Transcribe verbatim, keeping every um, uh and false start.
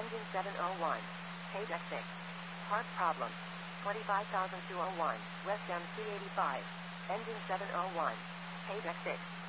Engine seven oh one. Page X six. Part problem. twenty-five thousand two oh one. West M C eighty-five. Engine seven oh one. Page X six.